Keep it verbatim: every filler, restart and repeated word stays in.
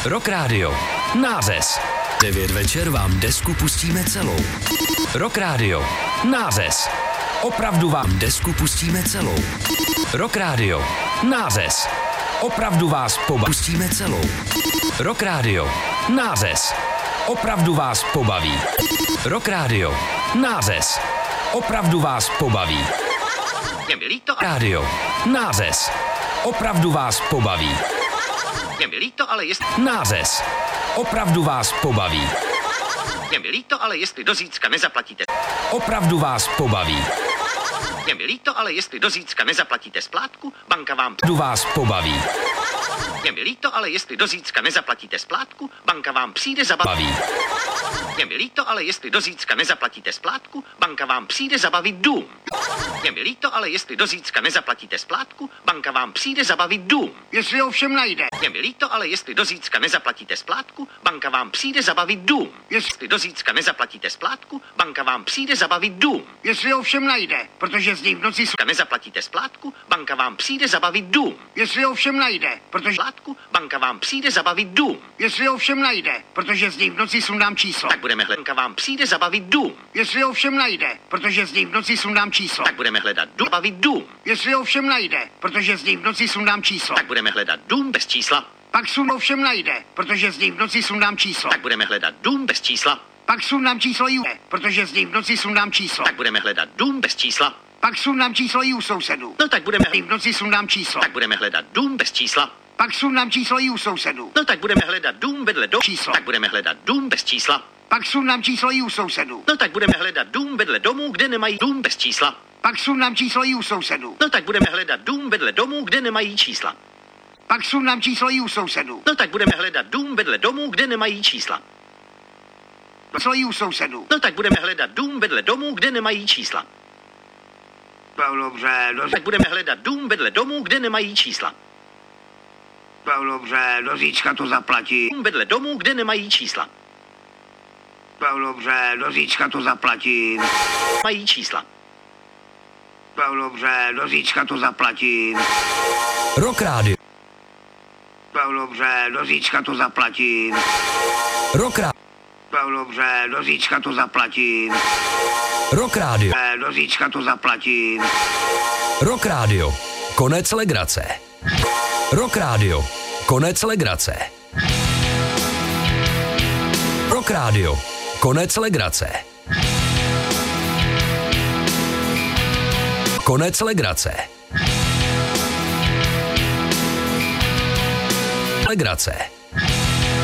Rock Radio. Nářez. devět večer vám desku pustíme celou. Rock Radio. Nářez. Opravdu vám desku pustíme celou. Rock Radio. Nářez. Opravdu vás pustíme celou. Rock Radio. Nářez. Opravdu vás pobaví. Rock Radio. Nářez. Opravdu vás pobaví. Je mi líto, Radio. Nářez. Opravdu vás pobaví. Je mi líto, ale jestli... Nářez. Opravdu vás pobaví. Je mi líto, ale jestli do zítřka nezaplatíte... Opravdu vás pobaví. Je mi líto, ale jestli do zítřka nezaplatíte splátku, banka vám... Opravdu vás pobaví. Je mi líto, ale jestli do zítřka nezaplatíte splátku, banka vám přijde zabavit... Je mi líto, ale jestli do zítřka nezaplatíte splátku, banka vám přijde zabavit dům. Je mi líto, ale jestli do zítřka nezaplatíte splátku, banka vám přijde zabavit dům. Jestli ho všem najde. Je mi líto, ale jestli do zítřka nezaplatíte splátku, banka vám přijde zabavit dům. Jestli do zítřka nezaplatíte splátku, banka vám přijde zabavit dům. Jestli ho všem najde, protože z něj v noci... Nezaplatíte splátku, banka vám přijde zabavit dům. Jestli ho všem najde, protože... Splátku, banka vám přijde zabavit dům. Jestli ho všem najde, protože z něj v noci sundám číslo. Tak budeme hledat, banka vám přijde zabavit dům. Jestli ho všem najde, protože z něj v noci sundám číslo. Tak budeme hledat dům, zabavit dům. Jestli ho všem najde, protože z něj v noci sundám číslo. Tak budeme hledat dům bez čísla. Pak sun ho všem najde, protože z něj v noci sundám číslo. Tak budeme hledat dům bez čísla. Pak sundám číslo i u, protože z něj v noci sundám číslo. Tak budeme hledat dům bez čísla. Pak sundám číslo i u sousedů. No tak budeme v noci sundám číslo. Tak budeme hledat dům bez čísla. Pak sundám číslo i u sousedů. No tak budeme hledat dům vedle domu. Číslo. Tak budeme hledat dům bez čísla. Pak sundám číslo i u sousedů. No tak budeme hledat dům vedle domů, kde nemají dům bez čísla. Pak sundám číslo i u sousedů. No tak budeme hledat dům vedle domů, kde nemají čísla. Pak sundám číslo i u sousedů. No tak budeme hledat dům vedle domů, kde nemají čísla. Číslo i u sousedů. No tak budeme hledat dům vedle domů, kde nemají čísla. Dobře, do... Tak budeme hledat dům vedle domů, kde nemají čísla. Dobře, do zítřka to zaplatí. Dům vedle domů, kde nemají čísla. Dobře, do zítřka to zaplatím. Mají čísla. Dobře, do zítřka to zaplatím. Rock Radio. Dobře, do zítřka to zaplatím. Rock Radio. Dobře, do zítřka to zaplatím. Rock Radio. Do zítřka to zaplatím. Rock Radio. Konec legrace. Rock Radio. Konec legrace. Rock Radio. Konec legrace. Konec legrace. Legrace.